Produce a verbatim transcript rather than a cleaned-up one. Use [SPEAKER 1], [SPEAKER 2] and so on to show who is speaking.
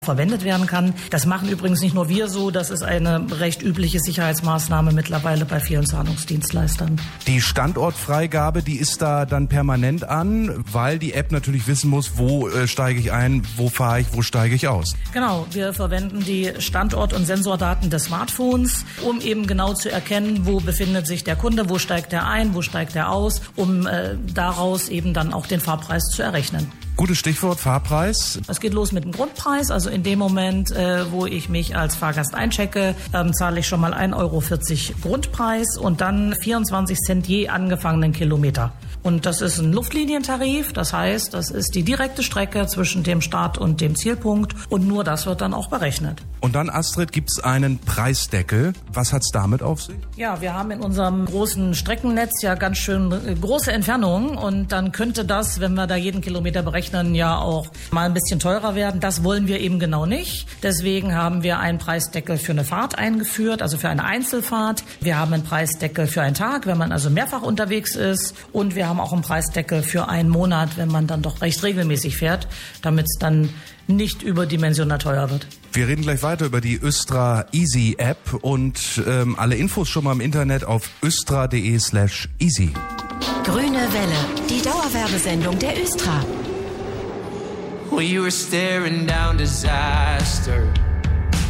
[SPEAKER 1] verwendet werden kann. Das machen übrigens nicht nur wir so, das ist eine recht übliche Sicherheitsmaßnahme mittlerweile bei vielen Zahlungsdienstleistern.
[SPEAKER 2] Die Standortfreigabe, die ist da dann permanent an, weil die App natürlich wissen muss, wo äh, steige ich ein, wo fahre ich, wo steige ich aus.
[SPEAKER 1] Genau, wir verwenden die Standort- und Sensordaten des Smartphones, um eben genau zu erkennen, wo befindet sich der Kunde, wo steigt er ein, wo steigt er aus, um äh, daraus eben dann auch den Fahrpreis zu errechnen.
[SPEAKER 2] Gutes Stichwort, Fahrpreis.
[SPEAKER 1] Es geht los mit dem Grundpreis. Also in dem Moment, äh, wo ich mich als Fahrgast einchecke, ähm, zahle ich schon mal ein Euro vierzig Grundpreis und dann vierundzwanzig Cent je angefangenen Kilometer. Und das ist ein Luftlinientarif. Das heißt, das ist die direkte Strecke zwischen dem Start und dem Zielpunkt. Und nur das wird dann auch berechnet.
[SPEAKER 2] Und dann, Astrid, gibt es einen Preisdeckel. Was hat's damit auf sich?
[SPEAKER 1] Ja, wir haben in unserem großen Streckennetz ja ganz schön äh, große Entfernungen. Und dann könnte das, wenn wir da jeden Kilometer berechnen, ja auch mal ein bisschen teurer werden. Das wollen wir eben genau nicht. Deswegen haben wir einen Preisdeckel für eine Fahrt eingeführt, also für eine Einzelfahrt. Wir haben einen Preisdeckel für einen Tag, wenn man also mehrfach unterwegs ist. Und wir haben auch einen Preisdeckel für einen Monat, wenn man dann doch recht regelmäßig fährt, damit es dann nicht überdimensional teuer wird.
[SPEAKER 2] Wir reden gleich weiter über die Östra Easy App und ähm, alle Infos schon mal im Internet auf östra.de slash easy.
[SPEAKER 3] Grüne Welle, die Dauerwerbesendung der Östra.
[SPEAKER 4] We were staring down disaster.